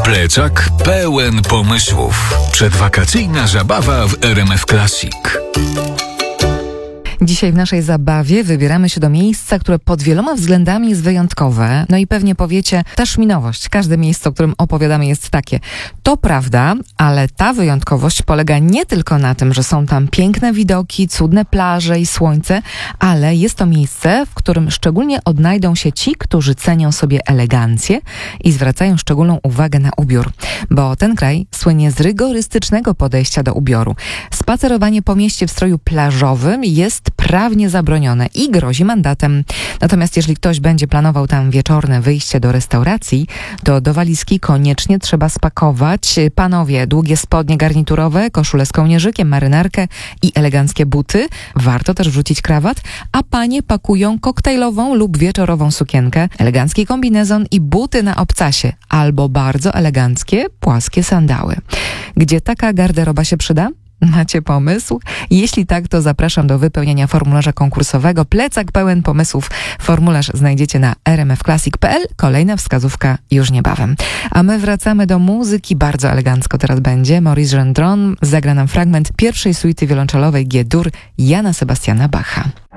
Plecak pełen pomysłów. Przedwakacyjna zabawa w RMF Classic. Dzisiaj w naszej zabawie wybieramy się do miejsca, które pod wieloma względami jest wyjątkowe. No i pewnie powiecie, też mi nowość. Każde miejsce, o którym opowiadamy, jest takie. To prawda, ale ta wyjątkowość polega nie tylko na tym, że są tam piękne widoki, cudne plaże i słońce, ale jest to miejsce, w którym szczególnie odnajdą się ci, którzy cenią sobie elegancję i zwracają szczególną uwagę na ubiór. Bo ten kraj słynie z rygorystycznego podejścia do ubioru. Spacerowanie po mieście w stroju plażowym jest prawnie zabronione i grozi mandatem. Natomiast jeżeli ktoś będzie planował tam wieczorne wyjście do restauracji, to do walizki koniecznie trzeba spakować, panowie, długie spodnie garniturowe, koszulę z kołnierzykiem, marynarkę i eleganckie buty. Warto też wrzucić krawat, a panie pakują koktajlową lub wieczorową sukienkę, elegancki kombinezon i buty na obcasie, albo bardzo eleganckie, płaskie sandały. Gdzie taka garderoba się przyda? Macie pomysł? Jeśli tak, to zapraszam do wypełnienia formularza konkursowego. Plecak pełen pomysłów. Formularz znajdziecie na rmfclassic.pl. Kolejna wskazówka już niebawem. A my wracamy do muzyki. Bardzo elegancko teraz będzie. Maurice Gendron zagra nam fragment pierwszej suity wiolonczelowej G-dur Jana Sebastiana Bacha.